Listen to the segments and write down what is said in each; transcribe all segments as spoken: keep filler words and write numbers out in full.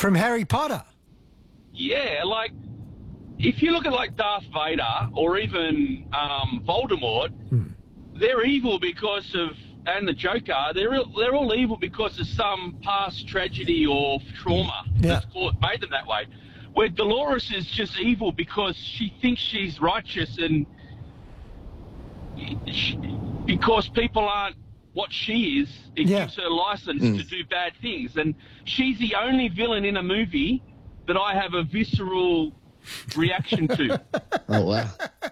From Harry Potter? Yeah, like, if you look at, like, Darth Vader or even um, Voldemort, hmm. they're evil because of, and the Joker, they're, they're all evil because of some past tragedy or trauma yeah. that's made them that way. Where Dolores is just evil because she thinks she's righteous and she, because people aren't what she is, it yeah. gives her license mm. to do bad things. And she's the only villain in a movie that I have a visceral reaction to. Oh, wow.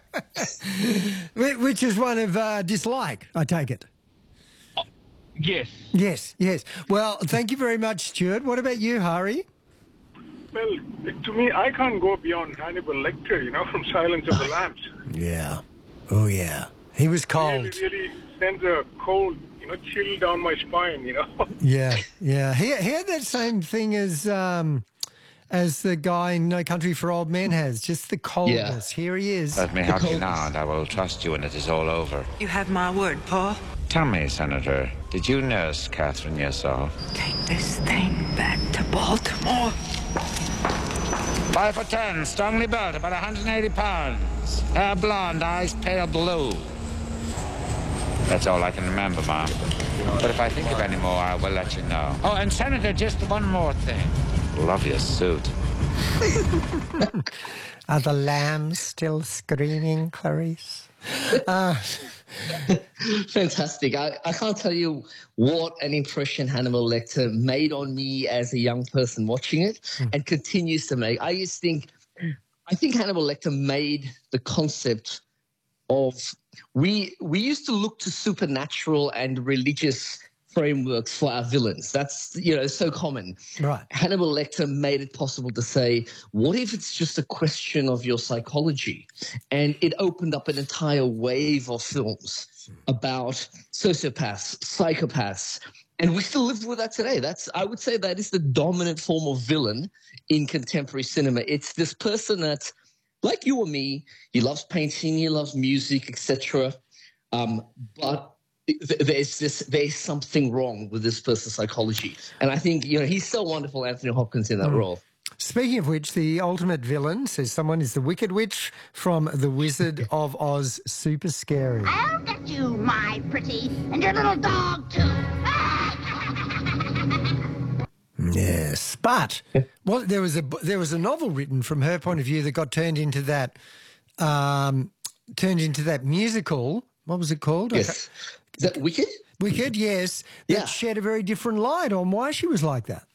Which is one of uh, dislike, I take it. Uh, yes. Yes, yes. Well, thank you very much, Stuart. What about you, Hari? Well, to me, I can't go beyond Hannibal Lecter, you know, from Silence of the Lambs. Yeah. Oh, yeah. He was cold. Really, really sends a cold, you know, chill down my spine, you know. Yeah, yeah. He, he had that same thing as um, as the guy in No Country for Old Men has, just the coldness. Yeah. Here he is. Let me help you now, and I will trust you when it is all over. You have my word, Paul. Tell me, Senator, did you nurse Catherine Yesol? Take this thing back to Baltimore. Five for ten, strongly built, about one hundred eighty pounds. Hair blonde, eyes pale blue. That's all I can remember, Mom. But if I think of any more, I will let you know. Oh, and Senator, just one more thing. Love your suit. Are the lambs still screaming, Clarice? Uh, Fantastic. I, I can't tell you what an impression Hannibal Lecter made on me as a young person watching it mm. and continues to make. I used to think, I think Hannibal Lecter made the concept of, we, we used to look to supernatural and religious frameworks for our villains. That's, you know, so common. Right. Hannibal Lecter made it possible to say, what if it's just a question of your psychology? And it opened up an entire wave of films about sociopaths, psychopaths, and we still live with that today. That's, I would say that is the dominant form of villain in contemporary cinema. It's this person that, like you or me, he loves painting, he loves music, et cetera. Um, but There's this, there's something wrong with this person's psychology. And I think, you know, he's so wonderful, Anthony Hopkins, in that mm. role. Speaking of which, the ultimate villain, says someone, is the Wicked Witch from The Wizard of Oz. Super scary. I'll get you, my pretty, and your little dog, too. Yes, but well, there was a there was a novel written from her point of view that got turned into that um, turned into that musical. What was it called? Yes. Is that Wicked? Wicked, yes. That yeah. shed a very different light on why she was like that.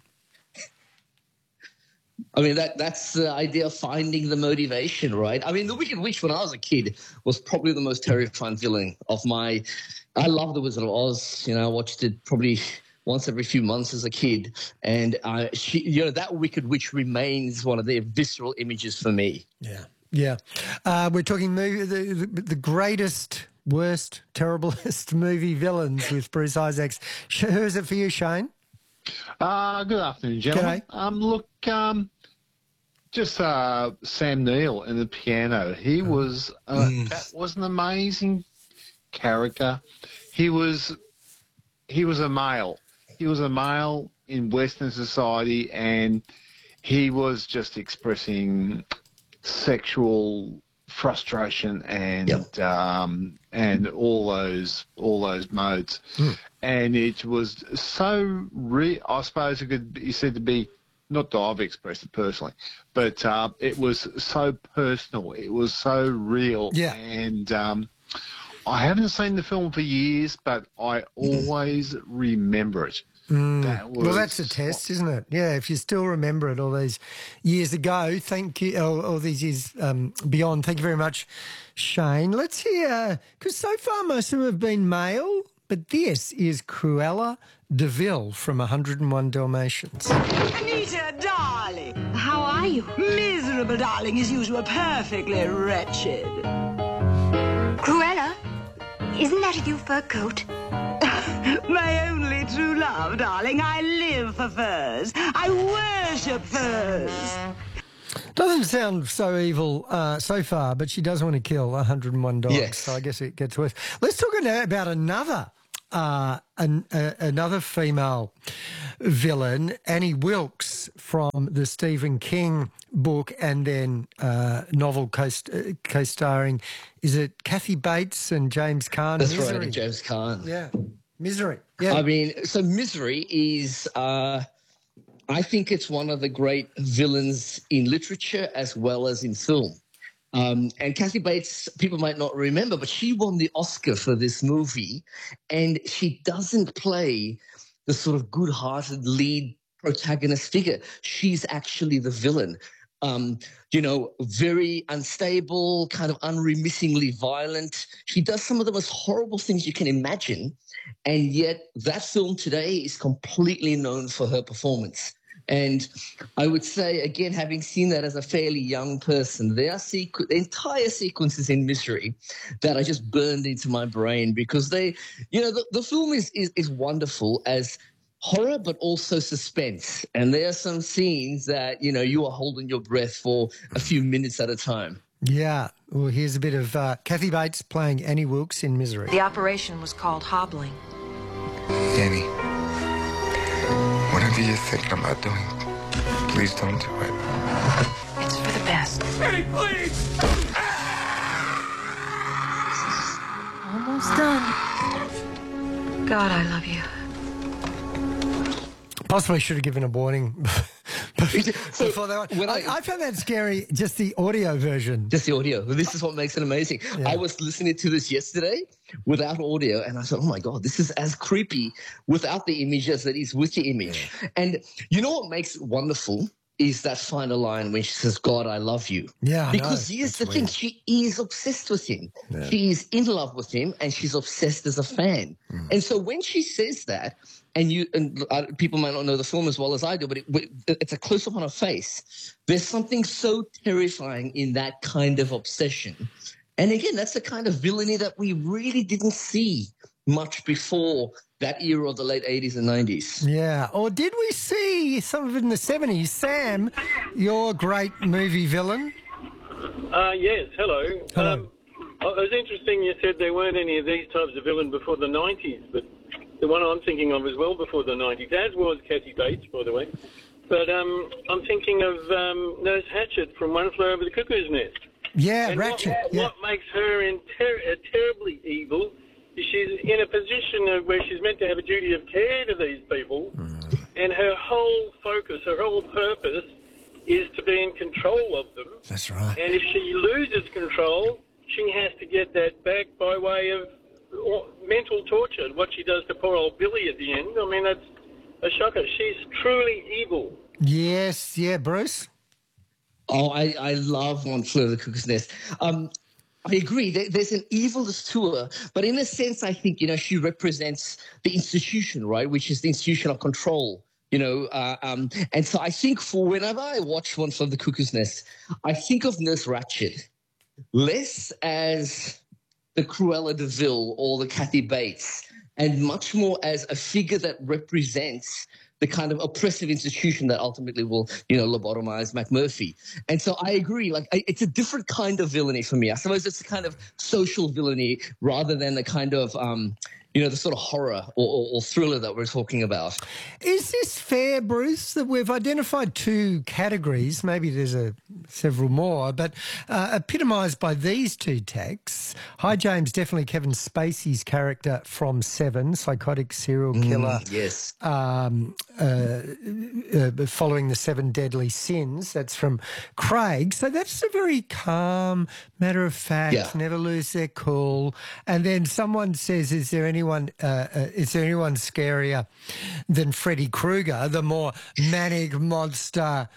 I mean, that that's the idea of finding the motivation, right? I mean, the Wicked Witch, when I was a kid, was probably the most terrifying villain of my... I love The Wizard of Oz. You know, I watched it probably once every few months as a kid. And, uh, she, you know, that Wicked Witch remains one of their visceral images for me. Yeah, yeah. Uh, we're talking movie, the, the, the greatest... worst, terriblest movie villains with Bruce Isaacs. Who is it for you, Shane? Uh, good afternoon, gentlemen. G'day. Um, look, um, just uh, Sam Neill in The Piano. He was uh, mm. that was an amazing character. He was he was a male. He was a male in Western society, and he was just expressing sexual frustration and yep. um, and all those all those modes, mm. and it was so re- I suppose it could be said to be, not that I've expressed it personally, but uh, it was so personal. It was so real, yeah. and um, I haven't seen the film for years, but I always remember it. Mm. That was... Well, that's a test, isn't it? Yeah, if you still remember it all these years ago, thank you, or all these years um, beyond, thank you very much, Shane. Let's hear, because so far most of them have been male, but this is Cruella de Vil from one hundred and one Dalmatians. Anita, darling. How are you? Miserable, darling, as usual, perfectly wretched. Cruella, isn't that a new fur coat? My only true love, darling. I live for furs. I worship furs. Doesn't sound so evil uh, so far, but she does want to kill one hundred and one dogs, yes. so I guess it gets worse. Let's talk about another uh, an, uh, another female villain, Annie Wilkes from the Stephen King book and then uh, novel co- uh, co-starring, is it Kathy Bates and James Caan? That's Misery. right, and James Caan. Yeah, Misery. Yeah. I mean, so Misery is, uh, I think it's one of the great villains in literature as well as in film. Um, and Kathy Bates, people might not remember, but she won the Oscar for this movie, and she doesn't play the sort of good-hearted lead protagonist figure. She's actually the villain. Um, you know, very unstable, kind of unremittingly violent. She does some of the most horrible things you can imagine, and yet that film today is completely known for her performance. And I would say, again, having seen that as a fairly young person, there are sequ- entire sequences in Misery that are just burned into my brain because they, you know, the, the film is, is is wonderful as horror, but also suspense. And there are some scenes that, you know, you are holding your breath for a few minutes at a time. Yeah. Well, here's a bit of uh, Kathy Bates playing Annie Wilkes in Misery. The operation was called hobbling. Danny, whatever you're thinking about doing, please don't do it. It's for the best. Hey, please! Almost done. God, I love you. Possibly should have given a warning before that one. When I, I- I found that scary, just the audio version. Just the audio. This is what makes it amazing. Yeah. I was listening to this yesterday without audio, and I thought, oh my God, this is as creepy without the image as it is with the image. And you know what makes it wonderful is that final line when she says, God, I love you. Yeah, I Because know. here's That's the thing, weird. she is obsessed with him. Yeah. She is in love with him, and she's obsessed as a fan. Mm. And so when she says that, and you and uh, people might not know the film as well as I do, but it, it's a close-up on her face. There's something so terrifying in that kind of obsession. And again, that's the kind of villainy that we really didn't see much before that era of the late eighties and nineties. Yeah. Or did we see some of it in the seventies? Sam, your great movie villain. Uh, yes, hello. Hello. Um, it was interesting you said there weren't any of these types of villain before the nineties, but the one I'm thinking of is well before the nineties, as was Kathy Bates, by the way. But um, I'm thinking of um, Nurse Hatchet from One Flew Over the Cuckoo's Nest. Yeah, And Ratchet. What, yeah. what makes her in ter- uh, terribly evil is she's in a position of where she's meant to have a duty of care to these people, Mm. and her whole focus, her whole purpose is to be in control of them. That's right. And if she loses control, she has to get that back by way of or mental torture. What she does to poor old Billy at the end, I mean, that's a shocker. She's truly evil. Yes, yeah, Bruce. Oh, I, I love One Flew Over the Cuckoo's Nest. Um, I agree. There, there's an evilness to her, but in a sense, I think, you know, she represents the institution, right, which is the institution of control, you know. Uh, um, and so I think for whenever I watch One Flew Over the Cuckoo's Nest, I think of Nurse Ratched less as the Cruella de Vil or the Kathy Bates, and much more as a figure that represents the kind of oppressive institution that ultimately will, you know, lobotomize McMurphy. And so I agree, like, I, it's a different kind of villainy for me. I suppose it's a kind of social villainy rather than the kind of, um, you know, the sort of horror or, or, or thriller that we're talking about. Is this fair, Bruce, that we've identified two categories, maybe there's a, several more, but uh, epitomised by these two texts? Hi, James, definitely Kevin Spacey's character from Seven, psychotic serial killer. Mm, yes. Um, uh, uh, following the seven deadly sins. That's from Craig. So that's a very calm, matter of fact, Yeah. never lose their cool. And then someone says, is there anyone, uh, uh, is there anyone scarier than Freddy Krueger, the more manic monster,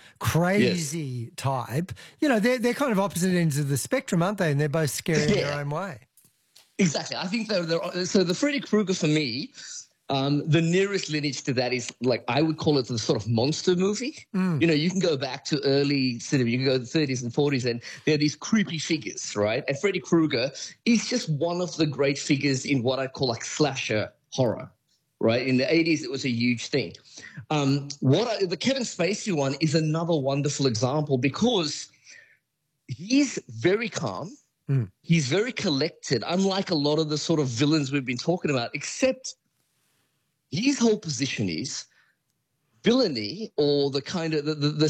crazy type? You know, they're, they're kind of opposite ends of the spectrum, aren't they? And they're both scary in their Yeah. own way. Exactly. I think they're, they're, so the Freddy Krueger for me, um, the nearest lineage to that is, like, I would call it the sort of monster movie. Mm. You know, you can go back to early cinema, you can go to the thirties and forties, and there are these creepy figures, right? And Freddy Krueger is just one of the great figures in what I call like slasher horror, right? In the eighties, it was a huge thing. Um, what I, the Kevin Spacey one is another wonderful example because he's very calm. Mm. He's very collected, unlike a lot of the sort of villains we've been talking about, except his whole position is villainy or the kind of the, the, the